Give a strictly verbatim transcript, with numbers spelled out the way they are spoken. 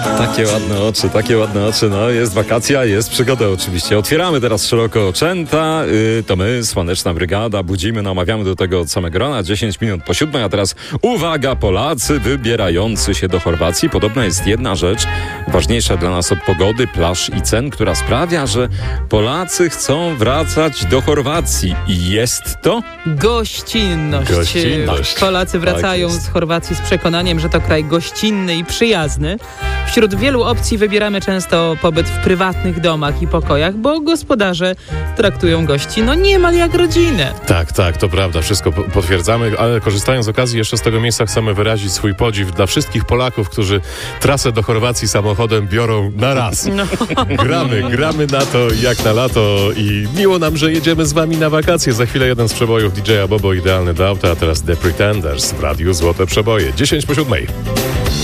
Takie ładne oczy, takie ładne oczy. No, jest wakacja, jest przygoda oczywiście. Otwieramy teraz szeroko oczęta. Yy, to my, Słoneczna Brygada, budzimy, namawiamy do tego od samego rana, dziesięć minut po siódmej, a teraz uwaga, Polacy wybierający się do Chorwacji. Podobno jest jedna rzecz ważniejsza dla nas od pogody, plaż i cen, która sprawia, że Polacy chcą wracać do Chorwacji. I jest to? Gościnność. Gościnność. Polacy wracają Tak z Chorwacji z przekonaniem, że to kraj gościnny i przyjazny. Wśród wielu opcji wybieramy często pobyt w prywatnych domach i pokojach, bo gospodarze traktują gości no niemal jak rodzinę. Tak, tak, to prawda, wszystko p- potwierdzamy, ale korzystając z okazji jeszcze z tego miejsca chcemy wyrazić swój podziw dla wszystkich Polaków, którzy trasę do Chorwacji samochodem biorą na raz. No. Gramy, gramy na to jak na lato i miło nam, że jedziemy z wami na wakacje. Za chwilę jeden z przebojów D J a Bobo, idealny do auta, a teraz The Pretenders w Radiu Złote Przeboje. dziesięć po siódmej.